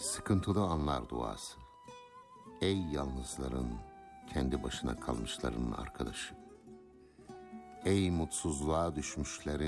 Sıkıntılı anlar duası. Ey yalnızların, kendi başına kalmışların arkadaşı. Ey mutsuzluğa düşmüşlerin